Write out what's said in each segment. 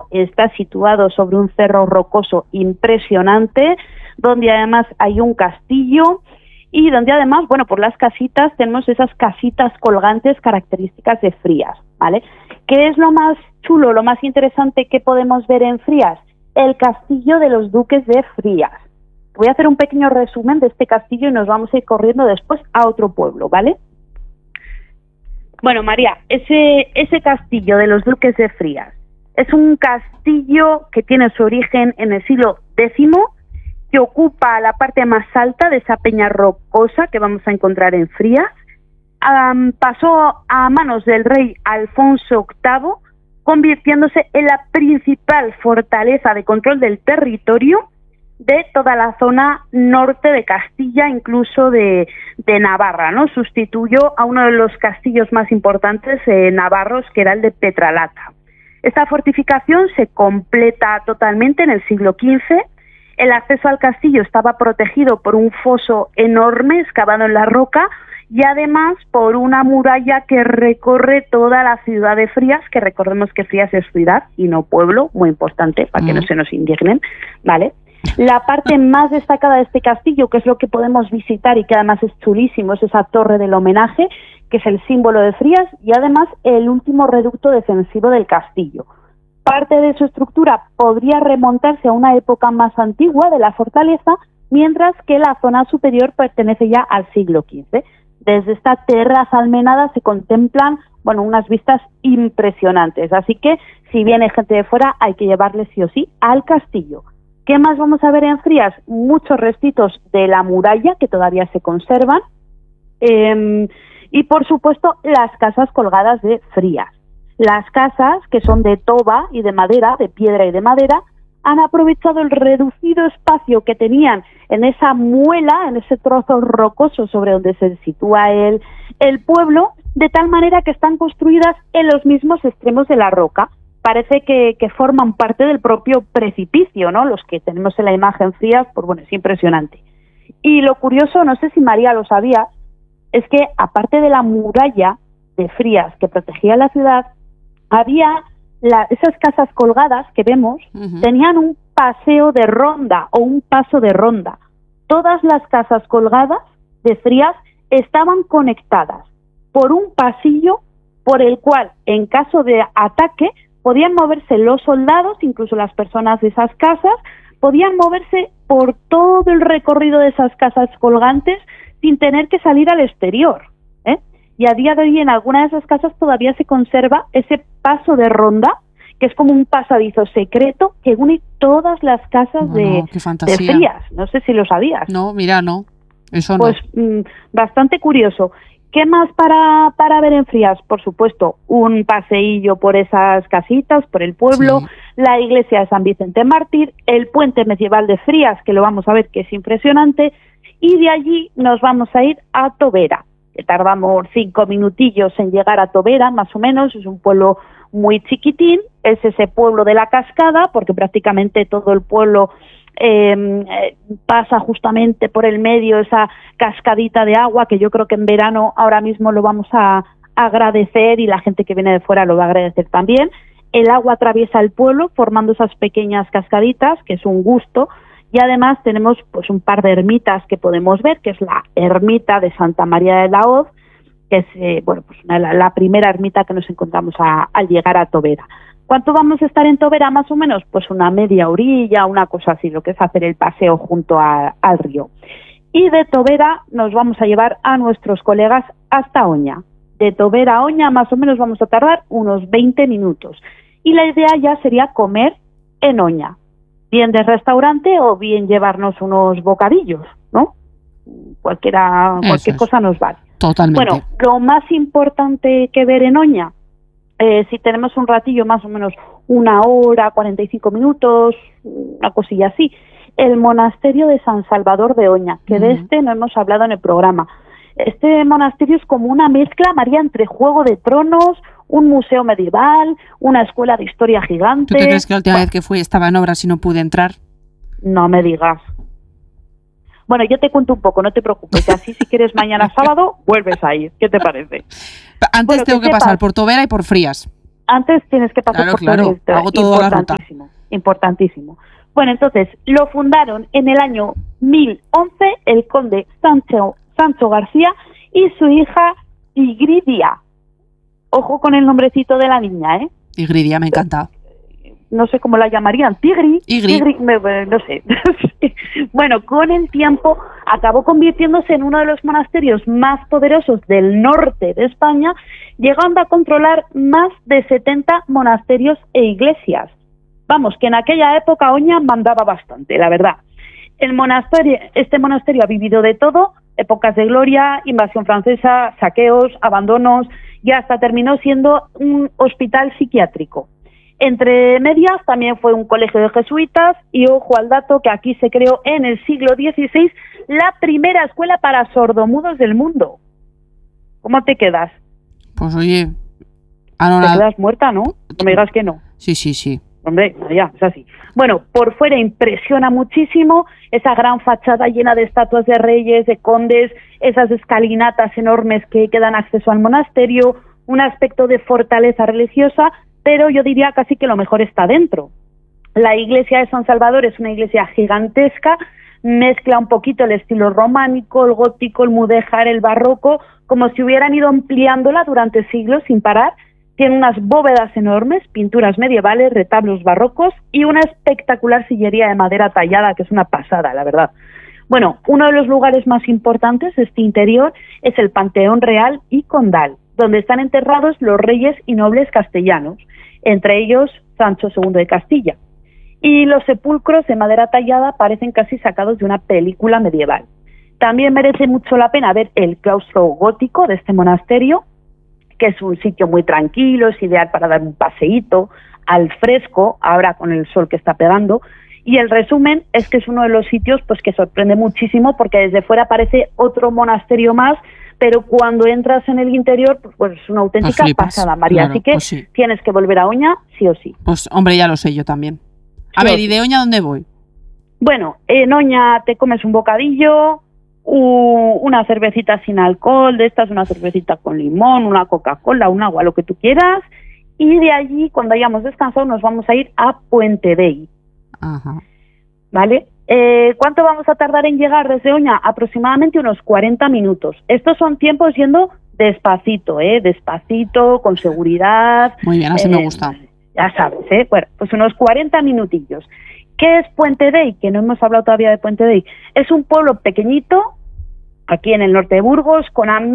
está situado sobre un cerro rocoso impresionante, donde además hay un castillo y donde además, bueno, por las casitas tenemos esas casitas colgantes características de Frías, ¿vale? ¿Qué es lo más chulo, lo más interesante que podemos ver en Frías? El castillo de los duques de Frías. Voy a hacer un pequeño resumen de este castillo y nos vamos a ir corriendo después a otro pueblo, ¿vale? Bueno, María, ese castillo de los duques de Frías es un castillo que tiene su origen en el siglo X, que ocupa la parte más alta de esa peña rocosa que vamos a encontrar en Frías. Pasó a manos del rey Alfonso VIII, convirtiéndose en la principal fortaleza de control del territorio de toda la zona norte de Castilla, incluso de Navarra, ¿no? Sustituyó a uno de los castillos más importantes navarros, que era el de Petralata. Esta fortificación se completa totalmente en el siglo XV. El acceso al castillo estaba protegido por un foso enorme excavado en la roca y además por una muralla que recorre toda la ciudad de Frías, que recordemos que Frías es ciudad y no pueblo, muy importante para que no se nos indignen, ¿vale? La parte más destacada de este castillo, que es lo que podemos visitar y que además es chulísimo, es esa torre del homenaje, que es el símbolo de Frías y además el último reducto defensivo del castillo. Parte de su estructura podría remontarse a una época más antigua de la fortaleza, mientras que la zona superior pertenece ya al siglo XV. Desde esta terraza almenada se contemplan, bueno, unas vistas impresionantes. Así que, si viene gente de fuera, hay que llevarles sí o sí al castillo. ¿Qué más vamos a ver en Frías? Muchos restitos de la muralla que todavía se conservan. Y, por supuesto, las casas colgadas de Frías. Las casas, que son de toba y de madera, de piedra y de madera, han aprovechado el reducido espacio que tenían en esa muela, en ese trozo rocoso sobre donde se sitúa el pueblo, de tal manera que están construidas en los mismos extremos de la roca. Parece que forman parte del propio precipicio, ¿no? Los que tenemos en la imagen Frías, pues bueno, es impresionante. Y lo curioso, no sé si María lo sabía, es que aparte de la muralla de Frías que protegía la ciudad, había esas casas colgadas que vemos, tenían un paseo de ronda o un paso de ronda. Todas las casas colgadas de Frías estaban conectadas por un pasillo por el cual, en caso de ataque, podían moverse los soldados, incluso las personas de esas casas, podían moverse por todo el recorrido de esas casas colgantes sin tener que salir al exterior. Y a día de hoy en alguna de esas casas todavía se conserva ese paso de ronda, que es como un pasadizo secreto que une todas las casas de Frías. No sé si lo sabías. No, mira, no. Eso no. Pues bastante curioso. ¿Qué más para ver en Frías? Por supuesto, un paseillo por esas casitas, por el pueblo, la iglesia de San Vicente Mártir, el puente medieval de Frías, que lo vamos a ver que es impresionante, y de allí nos vamos a ir a Tobera. Que tardamos 5 minutillos en llegar a Tobera, más o menos. Es un pueblo muy chiquitín, es ese pueblo de la cascada, porque prácticamente todo el pueblo pasa justamente por el medio, esa cascadita de agua, que yo creo que en verano ahora mismo lo vamos a agradecer y la gente que viene de fuera lo va a agradecer también. El agua atraviesa el pueblo formando esas pequeñas cascaditas, que es un gusto. Y además tenemos pues un par de ermitas que podemos ver, que es la ermita de Santa María de la Hoz, que es pues la primera ermita que nos encontramos al llegar a Tobera. ¿Cuánto vamos a estar en Tobera más o menos? Pues una media orilla, una cosa así, lo que es hacer el paseo junto al río. Y de Tobera nos vamos a llevar a nuestros colegas hasta Oña. De Tobera a Oña más o menos vamos a tardar unos 20 minutos. Y la idea ya sería comer en Oña. Bien de restaurante o bien llevarnos unos bocadillos, ¿no? Cualquier cosa nos vale. Totalmente. Bueno, lo más importante que ver en Oña, si tenemos un ratillo, más o menos 1 hora, 45 minutos, una cosilla así, el monasterio de San Salvador de Oña, que de este no hemos hablado en el programa. Este monasterio es como una mezcla, María, entre Juego de Tronos, un museo medieval, una escuela de historia gigante. ¿Tú te crees que la última vez que fui estaba en obras y no pude entrar? No me digas. Bueno, yo te cuento un poco, no te preocupes. Así si quieres mañana sábado, vuelves a ir. ¿Qué te parece? Antes tengo que pasar por Tobera y por Frías. Antes tienes que pasar Claro, por claro, hago toda la ruta. Importantísimo. Bueno, entonces, lo fundaron en el año 1011 el conde Sancho García y su hija Igridia. Ojo con el nombrecito de la niña, ¿eh? Igridia, me encanta. No sé cómo la llamarían, Tigri, no sé. Bueno, con el tiempo acabó convirtiéndose en uno de los monasterios más poderosos del norte de España, llegando a controlar más de 70 monasterios e iglesias. Vamos, que en aquella época Oña mandaba bastante, la verdad. Este monasterio ha vivido de todo, épocas de gloria, invasión francesa, saqueos, abandonos, y hasta terminó siendo un hospital psiquiátrico. Entre medias también fue un colegio de jesuitas y ojo al dato que aquí se creó en el siglo XVI la primera escuela para sordomudos del mundo. ¿Cómo te quedas? Pues oye... Te quedas muerta, ¿no? No me digas que no. Sí. Hombre, ya, es así. Bueno, por fuera impresiona muchísimo esa gran fachada llena de estatuas de reyes, de condes, esas escalinatas enormes que dan acceso al monasterio, un aspecto de fortaleza religiosa, pero yo diría casi que lo mejor está dentro. La iglesia de San Salvador es una iglesia gigantesca, mezcla un poquito el estilo románico, el gótico, el mudéjar, el barroco, como si hubieran ido ampliándola durante siglos sin parar. Tiene unas bóvedas enormes, pinturas medievales, retablos barrocos y una espectacular sillería de madera tallada, que es una pasada, la verdad. Bueno, uno de los lugares más importantes de este interior es el Panteón Real y Condal, donde están enterrados los reyes y nobles castellanos, entre ellos Sancho II de Castilla. Y los sepulcros de madera tallada parecen casi sacados de una película medieval. También merece mucho la pena ver el claustro gótico de este monasterio, que es un sitio muy tranquilo, es ideal para dar un paseíto al fresco, ahora con el sol que está pegando. Y el resumen es que es uno de los sitios pues que sorprende muchísimo, porque desde fuera parece otro monasterio más, pero cuando entras en el interior, pues es una auténtica pasada, María. Claro, así que pues sí. Tienes que volver a Oña, sí o sí. Pues hombre, ya lo sé yo también. A ver, ¿y de Oña dónde voy? Bueno, en Oña te comes un bocadillo, una cervecita sin alcohol, de estas, una cervecita con limón, una Coca-Cola, un agua, lo que tú quieras, y de allí, cuando hayamos descansado, nos vamos a ir a Puente Dei. Ajá. ¿Vale? ¿Cuánto vamos a tardar en llegar desde Oña? Aproximadamente unos 40 minutos. Estos son tiempos yendo despacito, despacito, con seguridad. Muy bien, así me gusta. Ya sabes, Bueno, pues unos 40 minutillos. ¿Qué es Puente Dei? Que no hemos hablado todavía de Puente Dei. Es un pueblo pequeñito, aquí en el norte de Burgos, con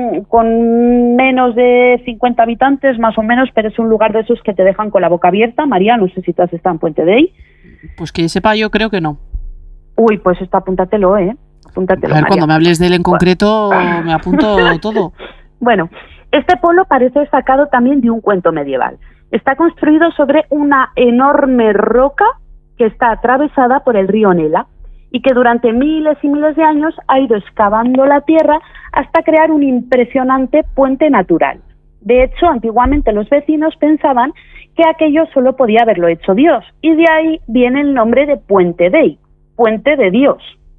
menos de 50 habitantes, más o menos, pero es un lugar de esos que te dejan con la boca abierta. María, no sé si tú has estado en Puente Dei. Pues que sepa, yo creo que no. Uy, pues esto apúntatelo, Apúntatelo, a ver, María. cuando me hables de él en concreto, me apunto todo. Bueno, este pueblo parece sacado también de un cuento medieval. Está construido sobre una enorme roca que está atravesada por el río Nela y que durante miles y miles de años ha ido excavando la tierra hasta crear un impresionante puente natural. De hecho, antiguamente los vecinos pensaban que aquello solo podía haberlo hecho Dios, y de ahí viene el nombre de Puente Dei, puente de Dios.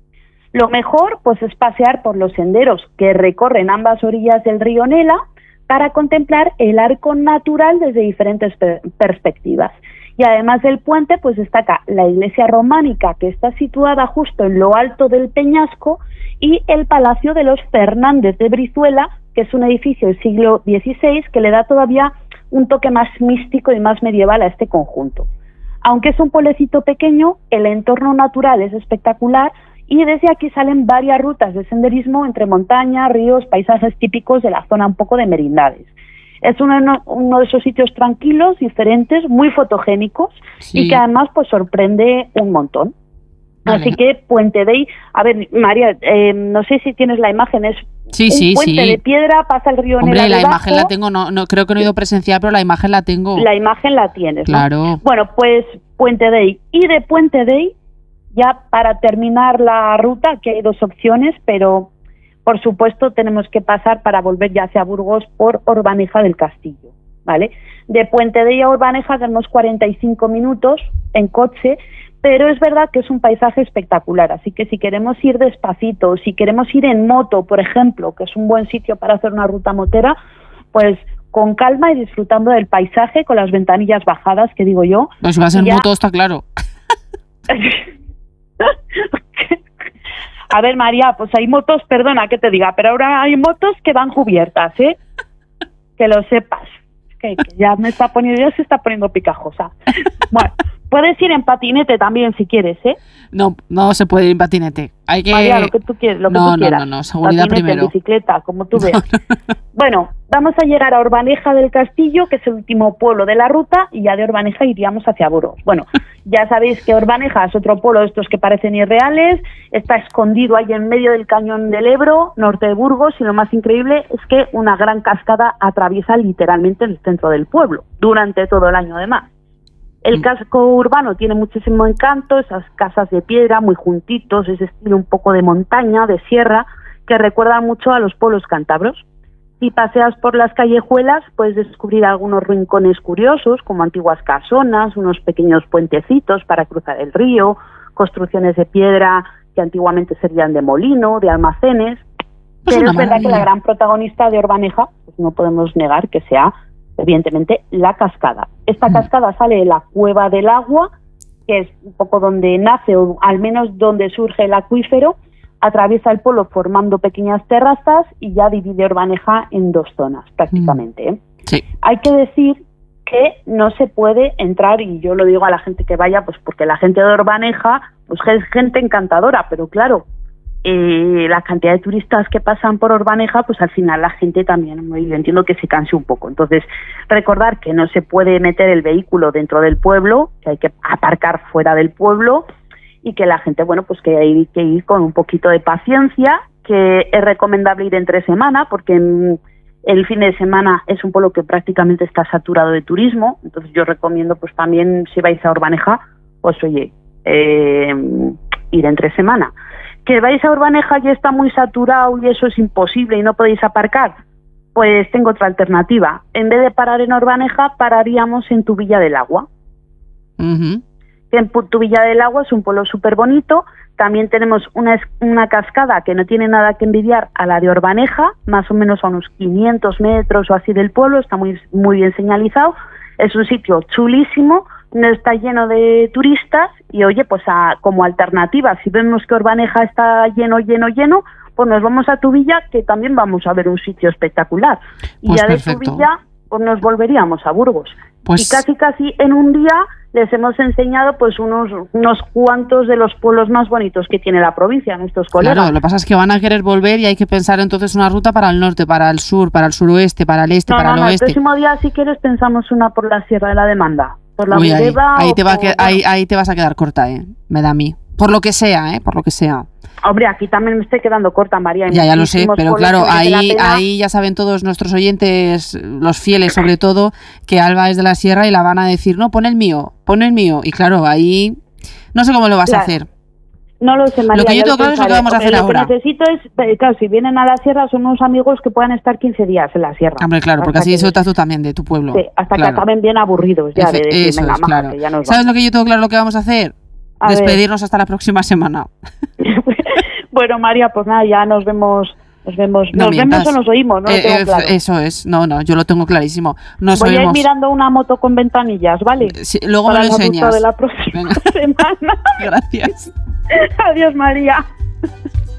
Lo mejor, pues, es pasear por los senderos que recorren ambas orillas del río Nela para contemplar el arco natural desde diferentes perspectivas. Y además del puente, pues destaca la iglesia románica, que está situada justo en lo alto del peñasco, y el Palacio de los Fernández de Brizuela, que es un edificio del siglo XVI que le da todavía un toque más místico y más medieval a este conjunto. Aunque es un pueblecito pequeño, el entorno natural es espectacular y desde aquí salen varias rutas de senderismo entre montañas, ríos, paisajes típicos de la zona un poco de merindades. Es uno de esos sitios tranquilos, diferentes, muy fotogénicos, sí, y que además pues sorprende un montón. Vale. Así que Puente Dei, a ver, María, no sé si tienes la imagen, es un puente de piedra, pasa el río Nela. Hombre, la debajo. Imagen la tengo, no creo que no he ido presencial, pero la imagen la tengo. La imagen la tienes, claro. ¿no? Bueno, pues Puente Dei. Y de Puente Dei, ya para terminar la ruta, aquí hay dos opciones, pero por supuesto tenemos que pasar para volver ya hacia Burgos por Orbaneja del Castillo, ¿vale? De Puente Dei a Orbaneja tenemos 45 minutos en coche, pero es verdad que es un paisaje espectacular, así que si queremos ir despacito, si queremos ir en moto, por ejemplo, que es un buen sitio para hacer una ruta motera, pues con calma y disfrutando del paisaje con las ventanillas bajadas, que digo yo. Pues va a ser moto, está claro. A ver, María, pues hay motos, perdona que te diga, pero ahora hay motos que van cubiertas, ¿eh? Que lo sepas. Que ya se está poniendo picajosa. Bueno, puedes ir en patinete también si quieres, ¿eh? No se puede ir en patinete. Hay que... María, lo que tú quieras. No, seguridad patinete, primero. En bicicleta, como tú veas. Bueno, vamos a llegar a Orbaneja del Castillo, que es el último pueblo de la ruta, y ya de Orbaneja iríamos hacia Burgos. Bueno, ya sabéis que Orbaneja es otro pueblo de estos que parecen irreales, está escondido ahí en medio del cañón del Ebro, norte de Burgos, y lo más increíble es que una gran cascada atraviesa literalmente el centro del pueblo, durante todo el año además. El casco urbano tiene muchísimo encanto, esas casas de piedra muy juntitos, ese estilo un poco de montaña, de sierra, que recuerdan mucho a los pueblos cántabros. Si paseas por las callejuelas, puedes descubrir algunos rincones curiosos, como antiguas casonas, unos pequeños puentecitos para cruzar el río, construcciones de piedra que antiguamente servían de molino, de almacenes. Pero es verdad que la gran protagonista de Orbaneja, pues no podemos negar que sea, evidentemente, la cascada. Esta cascada sale de la Cueva del Agua, que es un poco donde nace, o al menos donde surge el acuífero, atraviesa el pueblo formando pequeñas terrazas y ya divide Orbaneja en dos zonas, prácticamente, ¿eh? Sí. Hay que decir que no se puede entrar, y yo lo digo a la gente que vaya, pues porque la gente de Orbaneja pues es gente encantadora, pero claro, la cantidad de turistas que pasan por Orbaneja, pues al final la gente también, yo entiendo que se canse un poco. Entonces, recordar que no se puede meter el vehículo dentro del pueblo, que hay que aparcar fuera del pueblo, y que la gente, bueno, pues que hay que ir con un poquito de paciencia, que es recomendable ir entre semana, porque el fin de semana es un pueblo que prácticamente está saturado de turismo. Entonces yo recomiendo, pues también, si vais a Orbaneja, pues oye, ir entre semana. ¿Que vais a Orbaneja y está muy saturado y eso es imposible y no podéis aparcar? Pues tengo otra alternativa. En vez de parar en Orbaneja, pararíamos en Tubilla del Agua. Uh-huh. En Tubilla del Agua es un pueblo súper bonito. También tenemos una cascada que no tiene nada que envidiar a la de Orbaneja, más o menos a unos 500 metros o así del pueblo, está muy, muy bien señalizado. Es un sitio chulísimo, no está lleno de turistas y oye, pues como alternativa, si vemos que Orbaneja está lleno, pues nos vamos a Tubilla, que también vamos a ver un sitio espectacular. Y pues ya perfecto. De Tubilla pues nos volveríamos a Burgos. Pues... Y casi en un día les hemos enseñado pues unos cuantos de los pueblos más bonitos que tiene la provincia, nuestros colegas. Claro, lo que pasa es que van a querer volver y hay que pensar entonces una ruta para el norte, para el sur, para el suroeste, para el este, para el oeste. El próximo día, si quieres, pensamos una por la Sierra de la Demanda. Por la ahí te vas a quedar corta, me da a mí. Por lo que sea, por lo que sea. Hombre, aquí también me estoy quedando corta, María. Ya lo sé, pero claro, ahí ya saben todos nuestros oyentes, los fieles sobre todo, que Alba es de la Sierra y la van a decir, no, pon el mío. Y claro, ahí no sé cómo lo vas a hacer. No lo sé, María. Lo que yo tengo claro es lo que vamos a hacer ahora. Lo que necesito es, claro, si vienen a la Sierra, son unos amigos que puedan estar 15 días en la Sierra. Hombre, claro, porque así disfrutas tú también de tu pueblo. Sí, hasta que acaben bien aburridos ya de decir, eso venga, es, claro. que ya nos vamos. ¿Sabes lo que yo tengo claro lo que vamos a hacer? Despedirnos hasta la próxima semana. Bueno, María, pues nada, ya nos vemos o nos oímos, ¿no? Eso es, no, yo lo tengo clarísimo. Nos Voy oímos. a ir mirando una moto con ventanillas, ¿vale? Sí, luego me lo enseñas. Para la próxima semana. Gracias. Adiós, María.